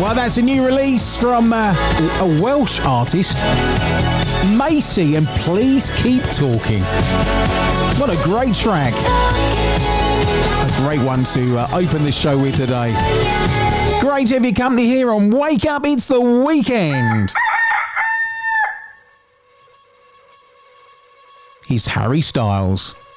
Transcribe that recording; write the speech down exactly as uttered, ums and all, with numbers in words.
Right, that's a new release from uh, a Welsh artist, Macy, and Please Keep Talking. What a great track. A great one to uh, open the show with today. Great to have your company here on Wake Up, It's the Weekend. He's Harry Styles.